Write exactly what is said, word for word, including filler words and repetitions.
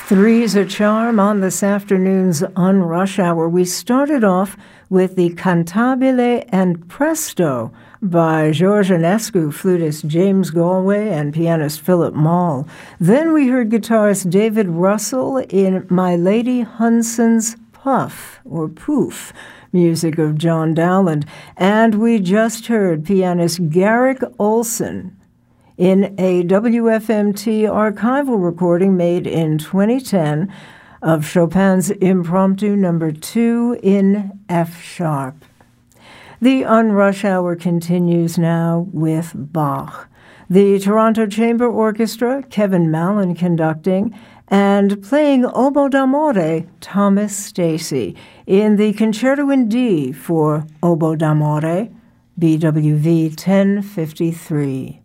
Three's a charm on this afternoon's On Rush Hour. We started off with the Cantabile and Presto by George Enescu, flutist James Galway, and pianist Philip Mall. Then we heard guitarist David Russell in My Lady Hunson's Puff, or Poof, music of John Dowland. And we just heard pianist Garrick Olson in a W F M T archival recording made in twenty ten of Chopin's Impromptu Number two in F-sharp. The On Rush Hour continues now with Bach. The Toronto Chamber Orchestra, Kevin Mallon conducting, and playing Oboe d'amore, Thomas Stacy, in the Concerto in D for Oboe d'amore, B W V ten fifty-three.